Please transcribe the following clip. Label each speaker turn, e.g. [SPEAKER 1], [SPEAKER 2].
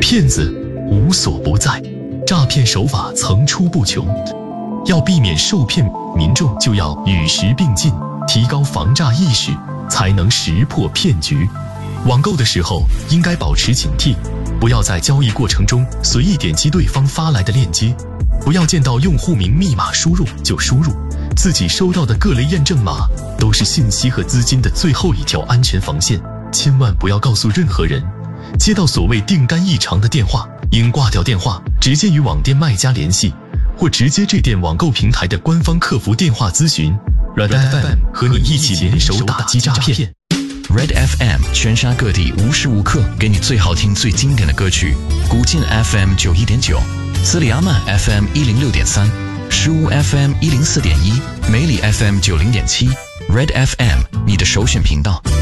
[SPEAKER 1] 骗子无所不在，诈骗手法层出不穷。要避免受骗，民众就要与时并进，提高防诈意识，才能识破骗局。网购的时候应该保持警惕，不要在交易过程中随意点击对方发来的链接，不要见到用户名密码输入就输入，自己收到的各类验证码都是信息和资金的最后一条安全防线，千万不要告诉任何人。接到所谓订单异常的电话，应挂掉电话，直接与网店卖家联系，或直接致电网购平台的官方客服电话咨询。Red FM 和你一起联手打击诈骗。
[SPEAKER 2] Red FM 全沙各地无时无刻给你最好听最经典的歌曲。古晋 FM 91.9，斯里阿曼 FM 106.3，石屋 FM 104.1，梅里 FM 90.7。Red FM 你的首选频道。